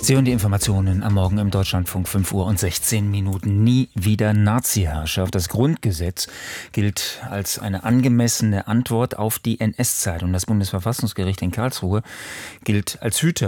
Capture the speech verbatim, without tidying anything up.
Sie hören die Informationen am Morgen im Deutschlandfunk, fünf Uhr und sechzehn Minuten. Nie wieder Nazi-Herrschaft. Das Grundgesetz gilt als eine angemessene Antwort auf die N S-Zeit. Und das Bundesverfassungsgericht in Karlsruhe gilt als Hüter